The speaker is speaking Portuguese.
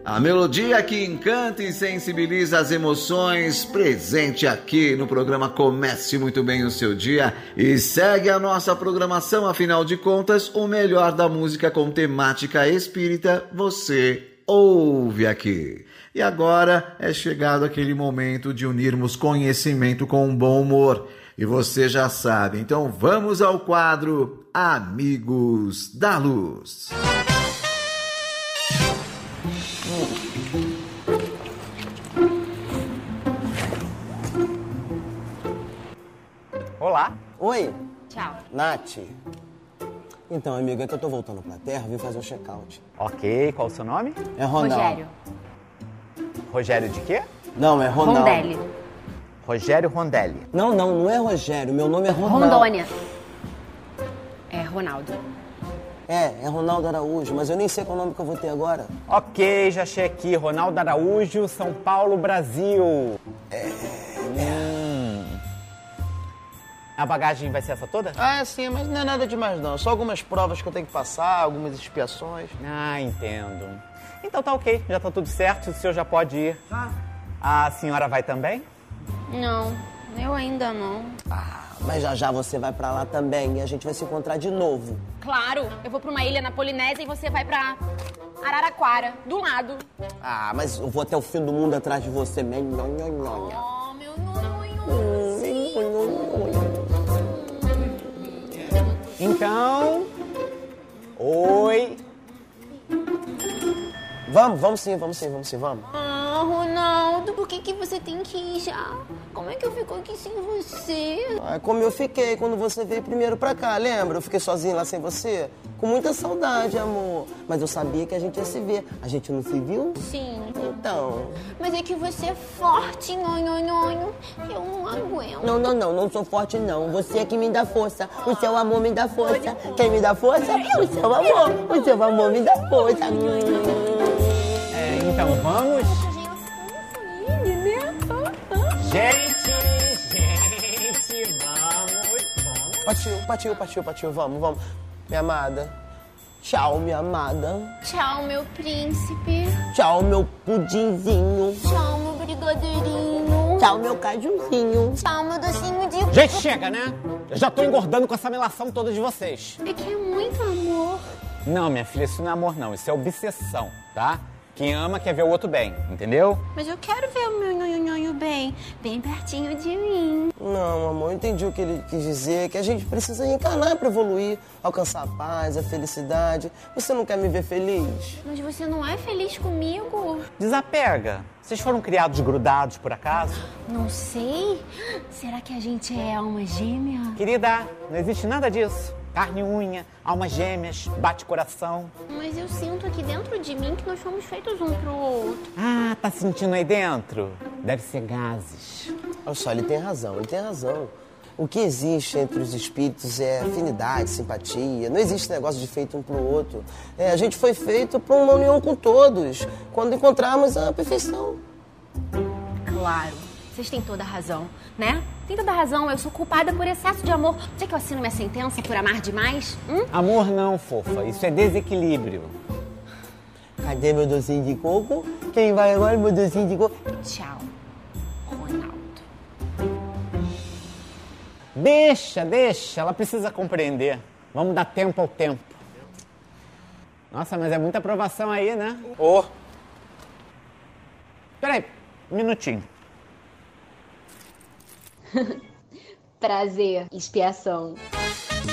A melodia que encanta e sensibiliza as emoções, presente aqui no programa Comece Muito Bem o Seu Dia e segue a nossa programação, afinal de contas, o melhor da música com temática espírita você ouve aqui. E agora é chegado aquele momento de unirmos conhecimento com bom humor. E você já sabe, então vamos ao quadro Amigos da Luz. Olá. Oi. Tchau. Nath. Então, amiga, é que eu tô voltando pra Terra, vim fazer um check-out. Ok, qual o seu nome? É Ronaldo. Rogério. Rogério de quê? Não, é Ronaldo. Rondelli. Rogério Rondelli. Não é Rogério, meu nome é Ronaldo. Rondônia. É Ronaldo. É Ronaldo Araújo, mas eu nem sei qual nome que eu vou ter agora. Ok, já achei aqui. Ronaldo Araújo, São Paulo, Brasil. A bagagem vai ser essa toda? Ah, sim, mas não é nada demais não. Só algumas provas que eu tenho que passar, algumas expiações. Ah, entendo. Então tá ok, já tá tudo certo, o senhor já pode ir. A senhora vai também? Não, eu ainda não. Ah, mas já você vai pra lá também e a gente vai se encontrar de novo. Claro, eu vou pra uma ilha na Polinésia e você vai pra Araraquara, do lado. Ah, mas eu vou até o fim do mundo atrás de você, man. Oh, meu nonho. Então... Oi. Vamos sim. Ah, Ronaldo, por que você tem que ir já? Como é que eu fico aqui sem você? É como eu fiquei quando você veio primeiro pra cá, lembra? Eu fiquei sozinho lá sem você. Com muita saudade, amor. Mas eu sabia que a gente ia se ver. A gente não se viu? Sim. Então... Mas é que você é forte, nhonhonhonho. Eu não aguento. Não sou forte não. Você é que me dá força. O seu amor me dá força. Quem me dá força? O seu amor. O seu amor me dá força. Então vamos? Gente, vamos. Partiu, vamos. Minha amada. Tchau, minha amada. Tchau, meu príncipe. Tchau, meu pudinzinho. Tchau, meu brigadeirinho. Tchau, meu cajuzinho. Tchau, meu docinho de... Gente, chega, né? Eu já tô engordando com essa melação toda de vocês. É que é muito amor. Não, minha filha, isso não é amor não, isso é obsessão, tá? Quem ama quer ver o outro bem, entendeu? Mas eu quero ver o meu nhonhonho bem pertinho de mim. Não, amor, eu entendi o que ele quis dizer, que a gente precisa reencarnar pra evoluir, alcançar a paz, a felicidade. Você não quer me ver feliz? Mas você não é feliz comigo? Desapega. Vocês foram criados grudados, por acaso? Não sei. Será que a gente é alma gêmea? Querida, não existe nada disso. Carne e unha, almas gêmeas, bate coração. Mas eu sinto aqui dentro de mim que nós fomos feitos um pro outro. Ah, tá sentindo aí dentro? Deve ser gases. Olha só, ele tem razão. O que existe entre os espíritos é afinidade, simpatia. Não existe negócio de feito um pro outro. A gente foi feito pra uma união com todos, quando encontrarmos a perfeição. Claro, vocês têm toda a razão, né? Tem toda a razão, eu sou culpada por excesso de amor. Você que eu assino minha sentença por amar demais? Amor não, fofa, isso é desequilíbrio. Cadê meu docinho de coco? Quem vai agora, meu docinho de coco? Tchau, Ronaldo. Deixa, ela precisa compreender. Vamos dar tempo ao tempo. Nossa, mas é muita aprovação aí, né? Ô! Peraí, um minutinho. Prazer, expiação.